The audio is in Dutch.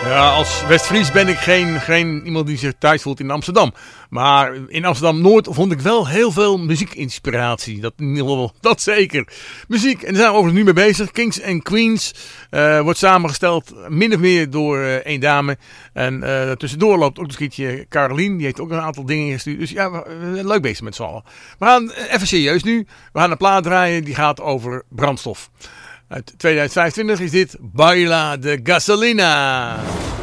Ja, als West-Fries ben ik geen iemand die zich thuis voelt in Amsterdam. Maar in Amsterdam-Noord vond ik wel heel veel muziekinspiratie. Dat zeker. Muziek, en daar zijn we overigens nu mee bezig. Kings and Queens wordt samengesteld min of meer door één dame. En tussendoor loopt ook een keertje Caroline. Die heeft ook een aantal dingen gestuurd. Dus ja, we leuk bezig met z'n allen. We gaan even serieus nu. We gaan een plaat draaien die gaat over brandstof. Uit 2025 is dit Baila de Gasolina.